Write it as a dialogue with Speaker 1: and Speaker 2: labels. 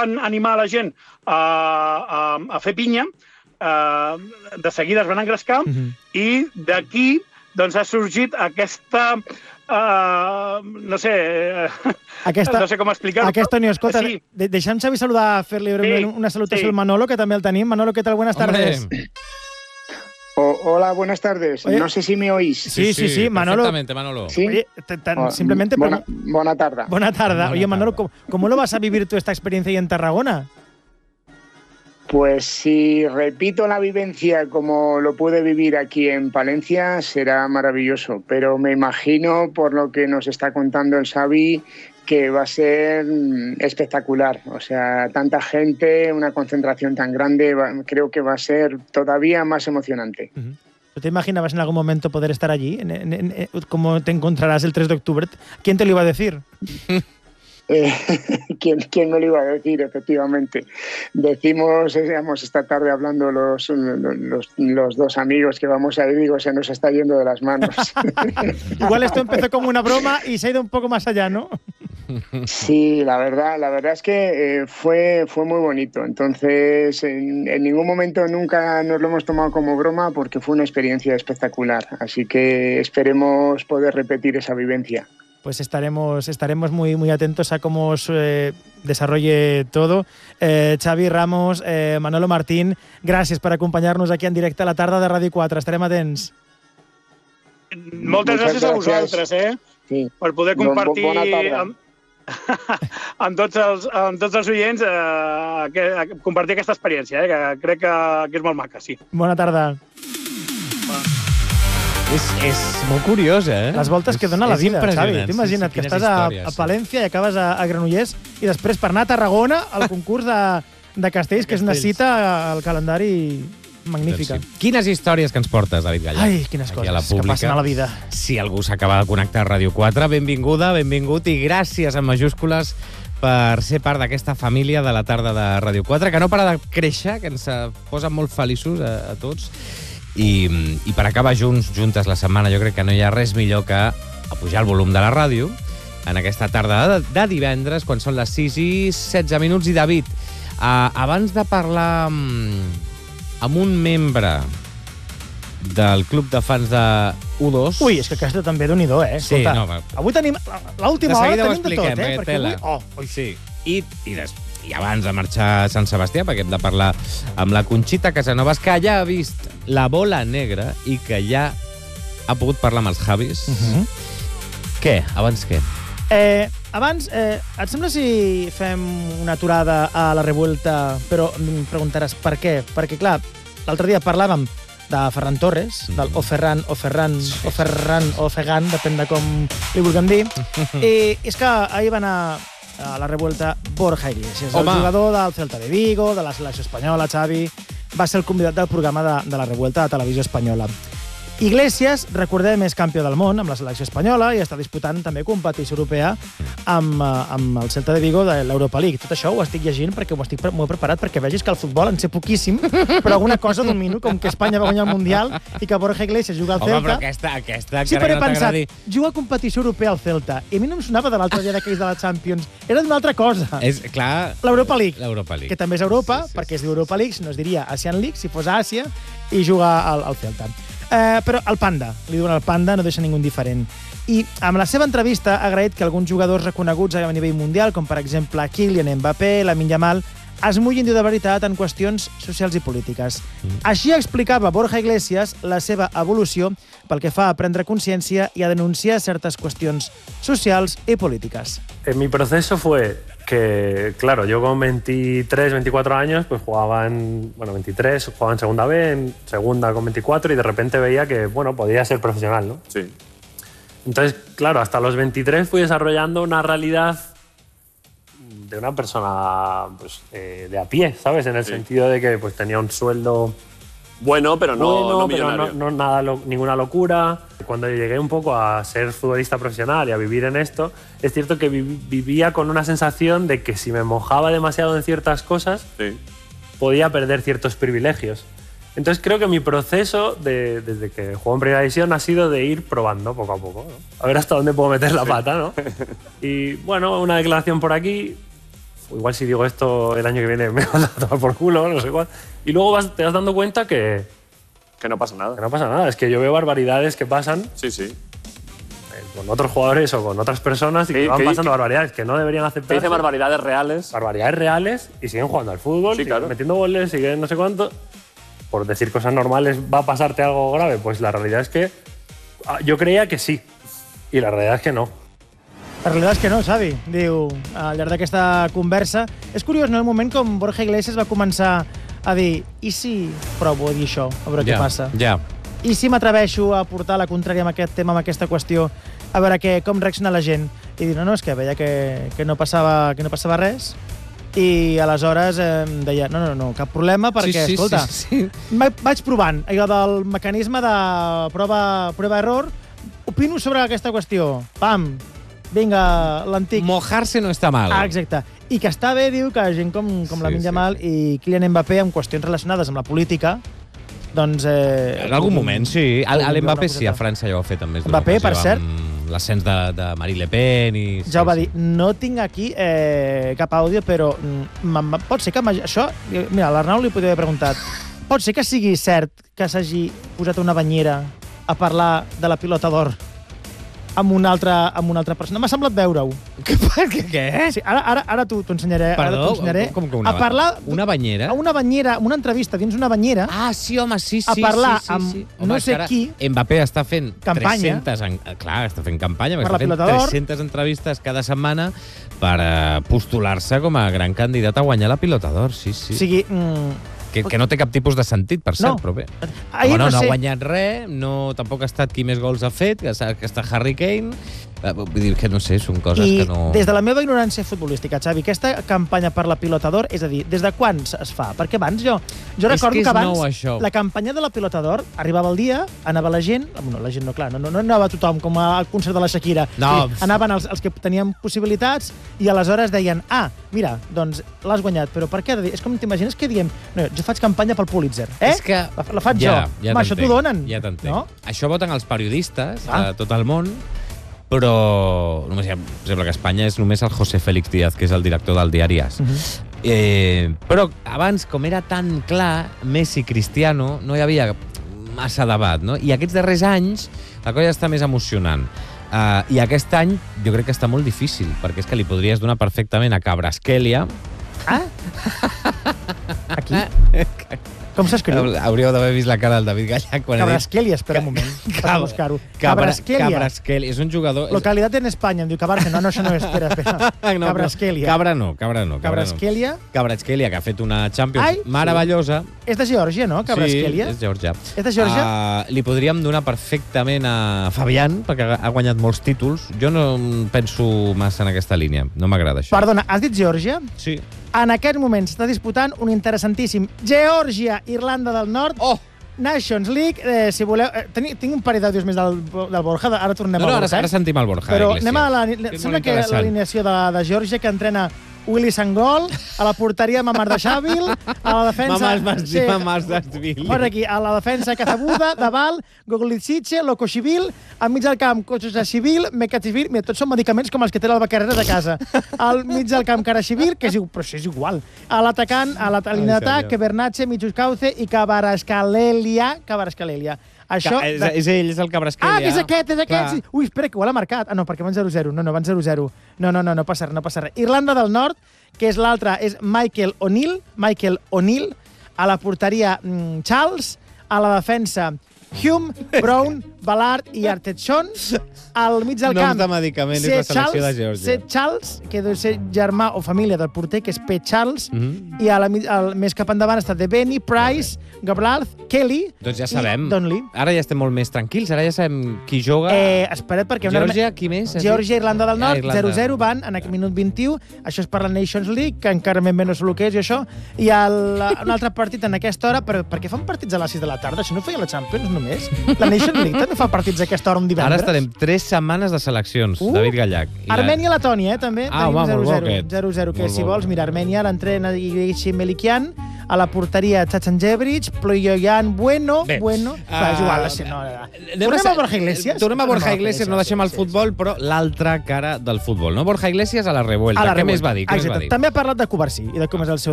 Speaker 1: van animar la gent a fer pinya, de seguida es van engrescar, i d'aquí doncs, ha sorgit aquesta... no sé com explicar-ho.
Speaker 2: Aquesta unió, escolta,
Speaker 1: sí.
Speaker 2: Deixa'm, Xavi, saludar, fer-li una salutació al Manolo, que també el tenim. Manolo, ¿qué tal? Buenas tardes.
Speaker 3: Hola, buenas tardes.
Speaker 2: Oye,
Speaker 3: no sé si me oís.
Speaker 2: Sí, Manolo.
Speaker 4: Perfectamente, Manolo.
Speaker 3: ¿Sí?
Speaker 2: Oye, simplemente...
Speaker 3: Buena tarde.
Speaker 2: Buena tarde. Oye, Manolo, ¿cómo lo vas a vivir tú esta experiencia ahí en Tarragona?
Speaker 3: Pues si repito la vivencia como lo pude vivir aquí en Palencia, será maravilloso. Pero me imagino, por lo que nos está contando el Xavi, que va a ser espectacular. O sea, tanta gente, una concentración tan grande, creo que va a ser todavía más emocionante.
Speaker 2: ¿Tú te imaginabas en algún momento poder estar allí? ¿Cómo te encontrarás el 3 de octubre? ¿Quién te lo iba a decir?
Speaker 3: ¿Quién me lo iba a decir? Efectivamente. Decimos esta tarde hablando los dos amigos que vamos a ir, digo, se nos está yendo de las manos.
Speaker 2: Igual esto empezó como una broma y se ha ido un poco más allá, ¿no?
Speaker 3: Sí, la verdad es que fue muy bonito. Entonces, en ningún momento nunca nos lo hemos tomado como broma porque fue una experiencia espectacular. Así que esperemos poder repetir esa vivencia.
Speaker 2: Pues estaremos muy, muy atentos a cómo se desarrolle todo. Xavi Ramos, Manolo Martín, gràcies per acompanyar-nos aquí en directe a la tarda de Ràdio 4. Estarem atents.
Speaker 1: Moltes gràcies a vosaltres,
Speaker 3: sí.
Speaker 1: Per poder compartir amb tots els oients compartir aquesta experiència, que crec que és molt maca, sí.
Speaker 2: Bona tarda.
Speaker 4: És molt curiós,
Speaker 2: Les voltes que dona la vida, Xavi. T'imagina't que estàs a Palència i acabes a Granollers i després per anar a Tarragona al concurs de castells, que és una cita al calendari magnífica.
Speaker 4: Quines històries que ens portes, David Gallà.
Speaker 2: Ai, quines coses que passen a la vida.
Speaker 4: Si algú s'acaba de connectar a Ràdio 4, benvinguda, benvingut i gràcies en majúscules per ser part d'aquesta família de la tarda de Ràdio 4, que no para de créixer, que ens posa molt feliços a tots. I per acabar juntes la setmana, jo crec que no hi ha res millor que apujar el volum de la ràdio en aquesta tarda de divendres, quan són les 6:16. I David, abans de parlar amb un membre del club de fans de U2...
Speaker 2: Ui, és que aquesta també Déu-n'hi-do,
Speaker 4: Sí, no,
Speaker 2: avui tenim l'última hora, tenim de tot,
Speaker 4: perquè
Speaker 2: avui...
Speaker 4: Sí. I abans de marxar a Sant Sebastià, perquè hem de parlar amb la Conxita Casanovas, que ja ha vist La bola negra i que ja ha pogut parlar amb els Javis. Què? Abans què?
Speaker 2: Abans, et sembla si fem una aturada a la revuelta, però em preguntaràs per què? Perquè, clar, l'altre dia parlàvem de Ferran Torres, del o Ferran, depèn de com li vulguem dir, i és que ahir va anar a la revuelta Borja Iglesias, el jugador del Celta de Vigo, de la selecció espanyola, Xavi, va ser el convidat del programa de la revuelta de Televisió Espanyola. Iglesias, recordem, és campió del món amb la selecció espanyola i està disputant també competició europea amb el Celta de Vigo de l'Europa League. Tot això ho estic llegint perquè m'ho he preparat perquè vegis que el futbol en sé poquíssim, però alguna cosa domino, com que Espanya va guanyar el Mundial i que Borja Iglesias juga al Celta.
Speaker 4: Home, però aquesta
Speaker 2: sí, però he pensat, juga a competició europea al Celta. I a mi no em sonava de l'altre dia d'aquells de la Champions. Era d'una altra cosa.
Speaker 4: És, clar...
Speaker 2: L'Europa League. Que també és Europa, perquè es diu Europa League, si no es diria Asian League, si fos a Àsia, i juga al Celta. Però el Panda, li diuen el Panda, no deixa ningú indiferent. I amb la seva entrevista ha agraït que alguns jugadors reconeguts a nivell mundial, com per exemple Kylian Mbappé, Lamine Yamal, es mullin de veritat en qüestions socials i polítiques. Així explicava Borja Iglesias la seva evolució pel que fa a prendre consciència i a denunciar certes qüestions socials i polítiques.
Speaker 5: Mi proceso fue que, claro, yo con 23, 24 años, pues jugaba en 23, jugaba en segunda B, en segunda con 24 y de repente veía que, bueno, podía ser profesional, ¿no?
Speaker 6: Sí.
Speaker 5: Entonces, claro, hasta los 23 fui desarrollando una realidad de una persona pues, de a pie, ¿sabes? En el sentido de que pues tenía un sueldo...
Speaker 6: Bueno, pero no millonario.
Speaker 5: No nada, ninguna locura. Cuando llegué un poco a ser futbolista profesional y a vivir en esto, es cierto que vivía con una sensación de que si me mojaba demasiado en ciertas cosas, podía perder ciertos privilegios. Entonces creo que mi proceso desde que juego en Primera División ha sido de ir probando poco a poco, ¿no? A ver hasta dónde puedo meter la pata, ¿no? Y bueno, una declaración por aquí, igual si digo esto el año que viene me vas a tomar por culo, no sé cuál. Y luego te vas dando cuenta que
Speaker 6: no pasa nada.
Speaker 5: Que no pasa nada. Es que yo veo barbaridades que pasan.
Speaker 6: Sí.
Speaker 5: Con otros jugadores o con otras personas y que van pasando barbaridades que no deberían aceptar.
Speaker 6: Dice barbaridades reales.
Speaker 5: Barbaridades reales y siguen jugando al fútbol, siguen metiendo goles, siguen no sé cuánto. Por decir cosas normales, ¿va a pasarte algo grave? Pues la realidad es que yo creía que sí. Y la realidad es que no.
Speaker 2: La realitat és que no, Xavi. Diu, al llarg d'aquesta conversa... És curiós, no?, el moment com Borja Iglesias va començar a dir i si provo a dir això, a veure què passa. I si m'atreveixo a portar la contrària amb aquest tema, amb aquesta qüestió, a veure com reacciona la gent. I dir, no, és que veia que no passava res i aleshores deia, no, cap problema, perquè, escolta, vaig provant allò del mecanisme de prova-error, opino sobre aquesta qüestió. Pam! Vinga, l'antic...
Speaker 4: Mojar-se no està mal.
Speaker 2: Exacte. I que està bé, diu, que gent com Lamine Yamal i Kylian Mbappé amb qüestions relacionades amb la política, doncs...
Speaker 4: En algun moment, sí. L'Mbappé sí, a França ja ho ha fet també.
Speaker 2: Mbappé, per cert.
Speaker 4: L'ascens de Marine Le Pen i...
Speaker 2: Ja ho va dir. No tinc aquí cap àudio, però pot ser que... Això... Mira, l'Arnau li podria haver preguntat. Pot ser que sigui cert que s'hagi posat una banyera a parlar de la pilota d'or amb una altra persona. M'ha semblat veure-ho.
Speaker 4: Què?
Speaker 2: Sí, ara t'ho ensenyaré.
Speaker 4: Perdó? Com que
Speaker 2: a parlar...
Speaker 4: Una banyera?
Speaker 2: A una banyera, una entrevista dins una banyera.
Speaker 4: Ah, sí, home, sí.
Speaker 2: A parlar amb no sé qui.
Speaker 4: Mbappé està fent
Speaker 2: campanya.
Speaker 4: 300... Clar, està fent campanya,
Speaker 2: per
Speaker 4: està fent 300 entrevistes cada setmana per postular-se com a gran candidat a guanyar la pilota d'or, sí.
Speaker 2: O sigui...
Speaker 4: Que no té cap tipus de sentit, per cert, però bé. No ha guanyat res, tampoc ha estat qui més gols ha fet, que està Harry Kane. Vull dir que no sé, són coses que no...
Speaker 2: I des de la meva ignorància futbolística, Xavi, aquesta campanya per la pilota d'or, és a dir, des de quan es fa? Perquè abans jo recordo que abans la campanya de la pilota d'or arribava el dia, anava la gent... No, la gent no, clar, no anava tothom com al concert de la Shakira.
Speaker 4: No.
Speaker 2: Anaven els que tenien possibilitats i aleshores deien, mira, doncs l'has guanyat, però per què? És com t'imagines que diem, no, jo faig campanya pel Pulitzer.
Speaker 4: És que...
Speaker 2: La faig jo. Això t'ho donen.
Speaker 4: Ja t'entenc. Això voten els periodistes de tot el món, però només per exemple, que a Espanya és només el José Félix Díaz, que és el director del diari AS. Però abans, com era tan clar, Messi, Cristiano, no hi havia massa debat, no? I aquests darrers anys la cosa està més emocionant. I aquest any jo crec que està molt difícil, perquè és que li podries donar perfectament a Kvaratskhelia.
Speaker 2: Aquí? Com s'escriu?
Speaker 4: Hauríeu d'haver vist la cara del David Gallach quan
Speaker 2: Kvaratskhelia, espera un moment. Per buscar-ho.
Speaker 4: Kvaratskhelia. És un jugador...
Speaker 2: Localitat en Espanya, em diu Cabarce. No, això no és, espera. Kvaratskhelia.
Speaker 4: Cabra no.
Speaker 2: Kvaratskhelia,
Speaker 4: que ha fet una Champions meravellosa.
Speaker 2: És de Geòrgia, no, Kvaratskhelia?
Speaker 4: Sí, és Geòrgia.
Speaker 2: És de Geòrgia?
Speaker 4: Li podríem donar perfectament a Fabián, perquè ha guanyat molts títols. Jo no penso massa en aquesta línia. No m'agrada això.
Speaker 2: Perdona, has dit Geòrgia?
Speaker 4: Sí.
Speaker 2: En aquest moment s'està disputant un interessantíssim Geòrgia-Irlanda del Nord, Nations League. Si voleu... Tinc un parell d'àudios més del Borja, ara tornem al Borja.
Speaker 4: Ara sentim el Borja.
Speaker 2: Però anem a sembla que l'alineació de Geòrgia, que entrena Willy Sangol, a la porteria Mamardashvili, a la defensa...
Speaker 4: Mamardashvili.
Speaker 2: Posa aquí, a la defensa Cazabuda, Daval, Goglicice, Lokoshvili, al mig del camp Kochosashvili, Mekachvili... Mira, tots són medicaments com els que té l'Alba Carreras a casa. Al mig del camp Karashvili, que però això és igual. A l'atacant, a la línia d'atac, Kebernache, Michuskauze i Kvaratskhelia. Això...
Speaker 4: És ell, és el Kvaratskhelia.
Speaker 2: Que és aquest. Ui, espera, que ho ha marcat. No, perquè van 0-0. No, van 0-0. No passa res. Irlanda del Nord, que és l'altre, és Michael O'Neill, a la porteria Charles, a la defensa Hume, Brown, Ballard i Artechon. Al mig del camp...
Speaker 4: Noms de medicament és la selecció de Geòrgia.
Speaker 2: Seth Charles, que deu ser germà o família del porter, que és P. Charles, i més cap endavant està De Benny, Price, Gablarth, Kelly
Speaker 4: doncs ja sabem.
Speaker 2: I Donnelly.
Speaker 4: Ara ja estem molt més tranquils, ara ja sabem qui juga.
Speaker 2: Espera't, perquè...
Speaker 4: Geòrgia, qui més?
Speaker 2: Geòrgia, Irlanda del Nord, 0-0, van en aquest minut 21. Això és per la Nations League, que encara ben bé no sé el que és i això. I un altre partit en aquesta hora, perquè fan partits a les 6 de la tarda, això no feia la Champions només. La Nations League també fa partits a aquesta hora un divendres.
Speaker 4: Ara estarem 3 setmanes de seleccions, David Gallach.
Speaker 2: Armènia-Letònia, també.
Speaker 4: Molt bo,
Speaker 2: 0-0, que si vols, mira, Armènia l'entrena Ignasi Melikian, A la porteria, Chacha Jebrich, Ployoyan, Bueno.
Speaker 4: Bé,
Speaker 2: Clar, és igual, tornem a Borja Iglesias?
Speaker 4: Tornem a Borja Iglesias, no deixem el futbol, però l'altra cara del futbol, no? Borja Iglesias a la Revuelta. Què més va dir?
Speaker 2: Exacte. També ha parlat de Covarsí i de com és el seu